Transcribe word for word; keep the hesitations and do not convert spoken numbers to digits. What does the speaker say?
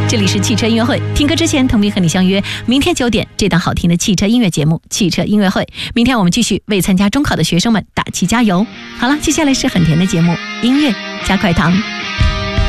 这里是汽车音乐会，听歌之前，腾斌和你相约明天九点这档好听的汽车音乐节目《汽车音乐会》。明天我们继续为参加中考的学生们打气加油。好了，接下来是很甜的节目，音乐加快糖。